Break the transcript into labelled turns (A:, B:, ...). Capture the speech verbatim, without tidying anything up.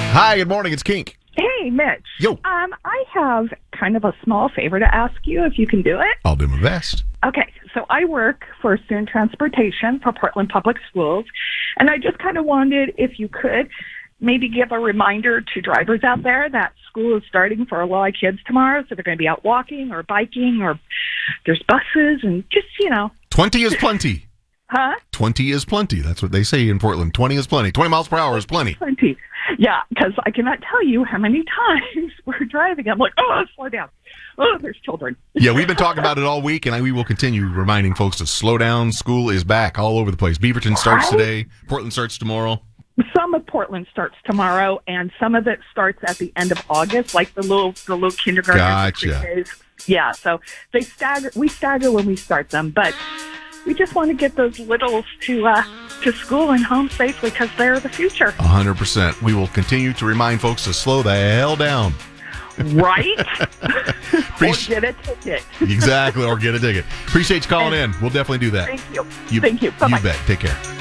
A: Hi, good morning. It's Kink.
B: Hey, Mitch.
A: Yo.
B: Um, I have kind of a small favor to ask you if you can do it.
A: I'll do my best.
B: Okay, so I work for student transportation for Portland Public Schools, and I just kind of wanted, if you could, maybe give a reminder to drivers out there that school is starting for a lot of kids tomorrow, so they're going to be out walking or biking, or there's buses, and just, you know.
A: twenty is plenty.
B: Huh?
A: twenty is plenty. That's what they say in Portland. twenty is plenty. twenty miles per hour is plenty.
B: Plenty. Yeah, because I cannot tell you how many times we're driving. I'm like, oh, slow down. Oh, there's children.
A: Yeah, we've been talking about it all week, and we will continue reminding folks to slow down. School is back all over the place. Beaverton starts
B: Right?
A: today. Portland starts tomorrow.
B: Some of Portland starts tomorrow, and some of it starts at the end of August, like the little the little kindergarten.
A: Gotcha.
B: Yeah, so they stagger. We stagger when we start them, but we just want to get those littles to uh, to school and home safely because they're the future.
A: one hundred percent. We will continue to remind folks to slow the hell down.
B: Right? Or
A: Appreci-
B: get a ticket.
A: Exactly, or get a ticket. Appreciate you calling in. We'll definitely do that.
B: Thank you.
A: You,
B: Thank you. Bye-bye.
A: You bet. Take care.